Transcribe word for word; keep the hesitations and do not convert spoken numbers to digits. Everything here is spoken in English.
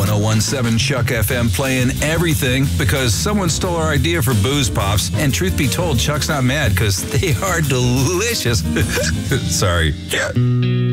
ten seventeen Chuck F M, playing everything because someone stole our idea for Booze Pops. And truth be told, Chuck's not mad because they are delicious. Sorry. Yeah.